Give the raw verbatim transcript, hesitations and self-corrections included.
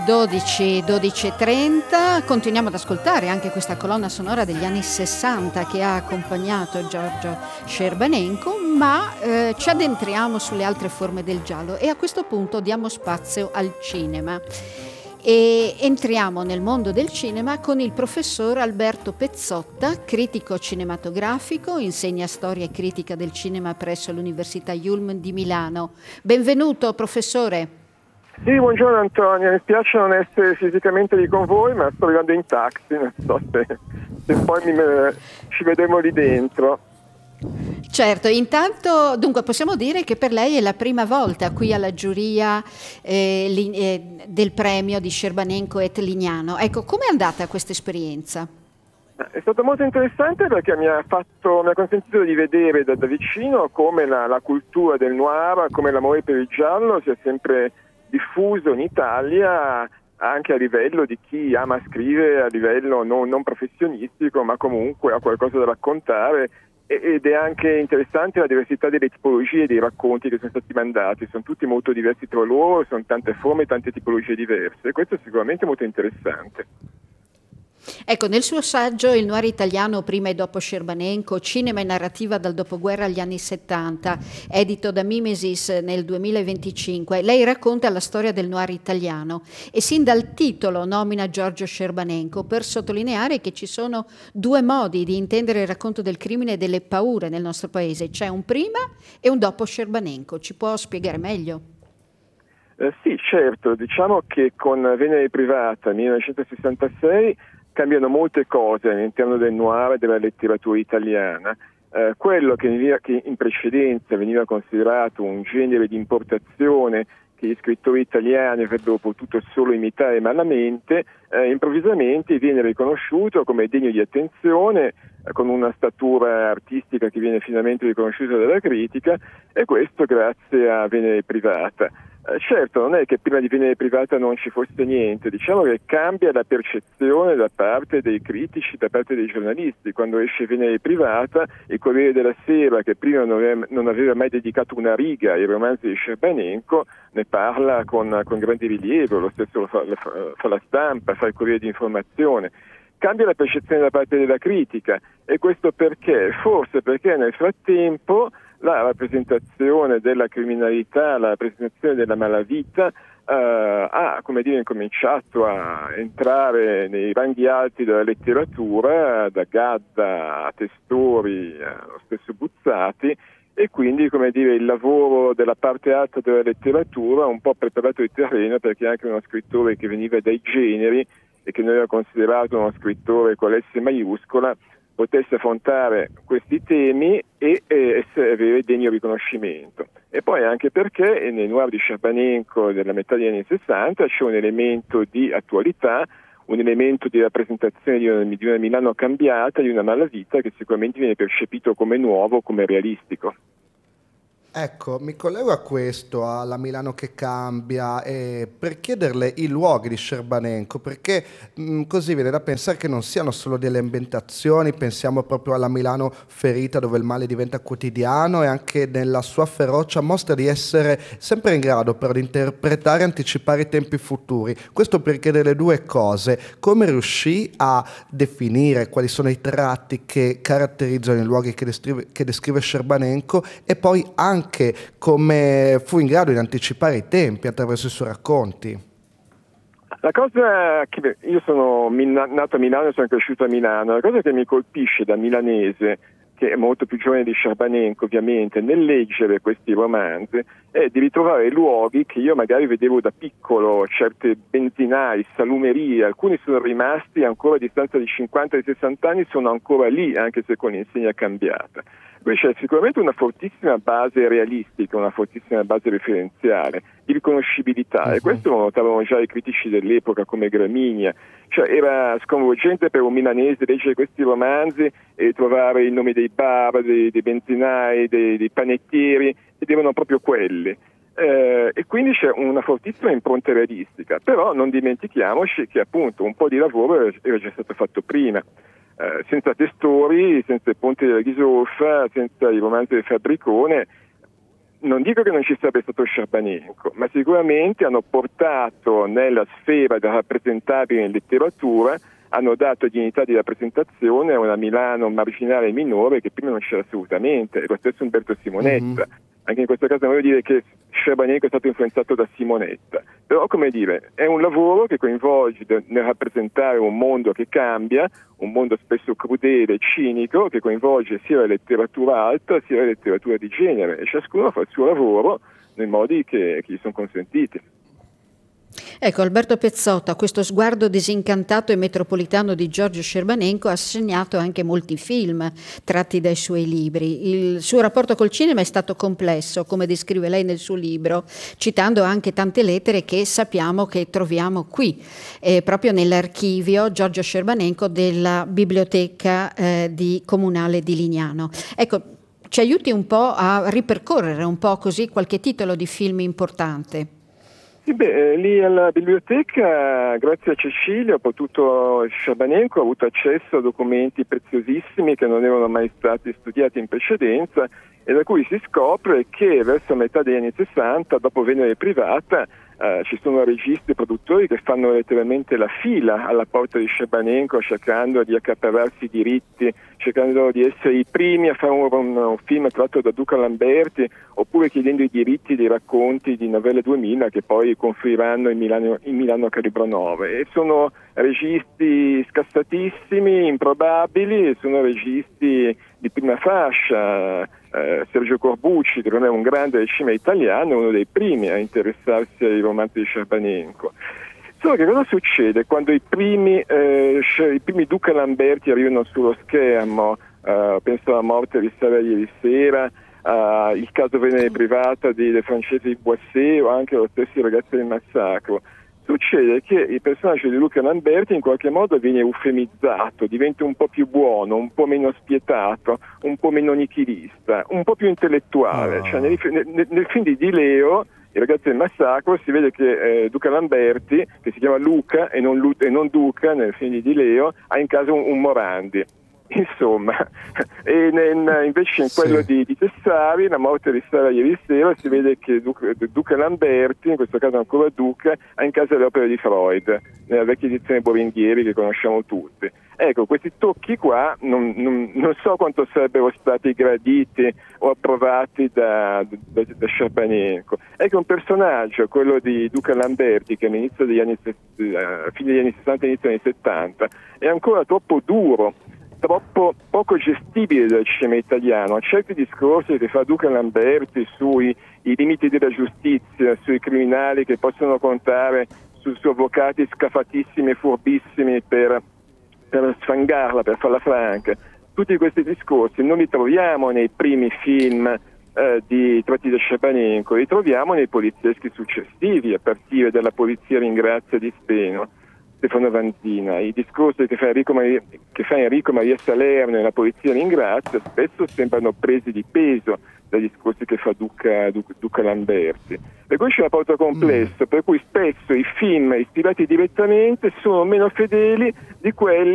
dodici, dodici e trenta, continuiamo ad ascoltare anche questa colonna sonora degli anni sessanta che ha accompagnato Giorgio Scerbanenko, ma eh, ci addentriamo sulle altre forme del giallo e a questo punto diamo spazio al cinema. E entriamo nel mondo del cinema con il professor Alberto Pezzotta, critico cinematografico, insegna storia e critica del cinema presso l'Università Yulm di Milano. Benvenuto, professore. Sì, buongiorno Antonio, mi spiace non essere fisicamente lì con voi, ma sto arrivando in taxi, non so se, se poi mi, ci vedremo lì dentro. Certo, intanto dunque possiamo dire che per lei è la prima volta qui alla giuria eh, li, eh, del premio di Scerbanenko et Lignano. Ecco, com'è andata questa esperienza? È stato molto interessante perché mi ha, fatto, mi ha consentito di vedere da, da vicino come la, la cultura del noir, come l'amore per il giallo sia sempre diffuso in Italia, anche a livello di chi ama scrivere, a livello non, non professionistico, ma comunque ha qualcosa da raccontare. Ed è anche interessante la diversità delle tipologie e dei racconti che sono stati mandati, sono tutti molto diversi tra loro, sono tante forme, tante tipologie diverse, e questo è sicuramente molto interessante. Ecco, nel suo saggio Il noir italiano prima e dopo Scerbanenko, cinema e narrativa dal dopoguerra agli anni settanta, edito da Mimesis nel duemilaventicinque, lei racconta la storia del noir italiano e sin dal titolo nomina Giorgio Scerbanenko per sottolineare che ci sono due modi di intendere il racconto del crimine e delle paure nel nostro paese, c'è un prima e un dopo Scerbanenko. Ci può spiegare meglio? Eh, sì, certo, diciamo che con Venere privata millenovecentosessantasei cambiano molte cose all'interno del noir e della letteratura italiana. Eh, quello che, veniva, che in precedenza veniva considerato un genere di importazione che gli scrittori italiani avrebbero potuto solo imitare malamente, eh, improvvisamente viene riconosciuto come degno di attenzione, eh, con una statura artistica che viene finalmente riconosciuta dalla critica, e questo grazie a Venere privata. Eh, certo, non è che prima di Venere privata non ci fosse niente, diciamo che cambia la percezione da parte dei critici, da parte dei giornalisti. Quando esce Venere privata, il Corriere della Sera, che prima non aveva, non aveva mai dedicato una riga ai romanzi di Scerbanenko, ne parla con, con grande rilievo, lo stesso lo fa, lo fa, fa la Stampa, fa il Corriere di Informazione. Cambia la percezione da parte della critica, e questo perché? Forse perché nel frattempo la rappresentazione della criminalità, la rappresentazione della malavita eh, ha, come dire, incominciato a entrare nei ranghi alti della letteratura, da Gadda a Testori, allo stesso Buzzati, e quindi, come dire, il lavoro della parte alta della letteratura ha un po' preparato il terreno perché anche uno scrittore che veniva dai generi e che noi aveva considerato uno scrittore con l'S maiuscola potesse affrontare questi temi e eh, essere, avere degno riconoscimento. E poi anche perché nei noir di Scerbanenko della metà degli anni sessanta c'è un elemento di attualità, un elemento di rappresentazione di una, di una Milano cambiata, di una malavita che sicuramente viene percepito come nuovo, come realistico. Ecco, mi collego a questo, alla Milano che cambia, eh, per chiederle i luoghi di Scerbanenko, perché mh, così viene da pensare che non siano solo delle ambientazioni, pensiamo proprio alla Milano ferita dove il male diventa quotidiano, e anche nella sua ferocia mostra di essere sempre in grado però di interpretare e anticipare i tempi futuri. Questo per chiedere due cose: come riuscì a definire quali sono i tratti che caratterizzano i luoghi che descrive, che descrive Scerbanenko, e poi anche Anche come fu in grado di anticipare i tempi attraverso i suoi racconti. La cosa che io sono nato a Milano e sono cresciuto a Milano, la cosa che mi colpisce da milanese, che è molto più giovane di Scerbanenko ovviamente, nel leggere questi romanzi, è di ritrovare luoghi che io magari vedevo da piccolo, certe benzinai, salumerie, alcuni sono rimasti ancora a distanza di cinquanta e sessanta anni, sono ancora lì anche se con l'insegna cambiata. Qui c'è sicuramente una fortissima base realistica, una fortissima base referenziale, di riconoscibilità, uh-huh. E questo lo notavano già i critici dell'epoca come Gramigna. Cioè era sconvolgente per un milanese leggere questi romanzi e trovare il nome dei bar, dei, dei benzinai, dei, dei panettieri, ed erano proprio quelli. Eh, e quindi c'è una fortissima impronta realistica, però non dimentichiamoci che appunto un po' di lavoro era già stato fatto prima. Eh, senza Testori, senza il Ponte della Ghisolfa, senza i romanzi del Fabbricone, non dico che non ci sarebbe stato Scerbanenko, ma sicuramente hanno portato nella sfera da rappresentabile in letteratura, hanno dato dignità di rappresentazione a una Milano marginale e minore che prima non c'era assolutamente, e lo stesso Umberto Simonetta. Mm-hmm. Anche in questo caso voglio dire che Scerbanenko è stato influenzato da Simonetta, però come dire, è un lavoro che coinvolge nel rappresentare un mondo che cambia, un mondo spesso crudele, cinico, che coinvolge sia la letteratura alta sia la letteratura di genere, e ciascuno fa il suo lavoro nei modi che, che gli sono consentiti. Ecco, Alberto Pezzotta, questo sguardo disincantato e metropolitano di Giorgio Scerbanenko ha segnato anche molti film tratti dai suoi libri. Il suo rapporto col cinema è stato complesso, come descrive lei nel suo libro, citando anche tante lettere che sappiamo che troviamo qui, eh, proprio nell'archivio Giorgio Scerbanenko della Biblioteca eh, di Comunale di Lignano. Ecco, ci aiuti un po' a ripercorrere un po' così qualche titolo di film importante. Sì, beh, lì alla biblioteca, grazie a Cecilia, ho potuto, Scerbanenko ha avuto accesso a documenti preziosissimi che non erano mai stati studiati in precedenza, e da cui si scopre che verso metà degli anni sessanta, dopo Venere privata, eh, ci sono registi e produttori che fanno letteralmente la fila alla porta di Scerbanenko cercando di accaparrarsi i diritti, cercando di essere i primi a fare un, un, un film tratto da Duca Lamberti, oppure chiedendo i diritti dei racconti di Novelle duemila che poi confluiranno in Milano, in Milano Calibro nove. E sono registi scassatissimi, improbabili, e sono registi di prima fascia. Eh, Sergio Corbucci, che non è un grande del cinema italiano, è uno dei primi a interessarsi ai romanzi di Scerbanenko. Solo che cosa succede quando i primi, eh, i primi Duca Lamberti arrivano sullo schermo? Eh, penso alla Morte di Sara ieri sera, eh, il caso Venere privata di, del francese di Boisset, o anche lo stesso Ragazzi del massacro. Succede che il personaggio di Luca Lamberti in qualche modo viene eufemizzato, diventa un po' più buono, un po' meno spietato, un po' meno nichilista, un po' più intellettuale. Oh. Cioè, nel, nel, nel film di Di Leo, I ragazzi del massacro, si vede che eh, Duca Lamberti, che si chiama Luca e non, Lu- e non Duca nel film di Di Leo, ha in casa un, un Morandi. Insomma, e nel, invece in quello sì. di, di Tessari, La morte di Sara ieri sera, si vede che Duca, Duca Lamberti, in questo caso ancora Duca, ha in casa le opere di Freud, nella vecchia edizione Boringhieri che conosciamo tutti. Ecco, questi tocchi qua non, non, non so quanto sarebbero stati graditi o approvati da, da, da Scerbanenko. Ecco, un personaggio, quello di Duca Lamberti, che all'inizio degli anni, a fine degli anni sessanta e inizio degli anni settanta, è ancora troppo duro, troppo poco gestibile dal cinema italiano. Certi discorsi che fa Duca Lamberti sui i limiti della giustizia, sui criminali che possono contare sui suoi avvocati scafatissimi e furbissimi per, per sfangarla, per farla franca, tutti questi discorsi non li troviamo nei primi film eh, di tratti da Scerbanenko, li troviamo nei polizieschi successivi, a partire dalla Polizia ringrazia di Steno, Stefano Vanzina. I discorsi che fa Enrico Maria, che fa Enrico Maria Salerno nella Polizia ringrazia spesso sembrano presi di peso dai discorsi che fa Duca, Duca, Duca Lamberti. Per cui c'è un rapporto complesso, mm. per cui spesso i film ispirati direttamente sono meno fedeli di quelli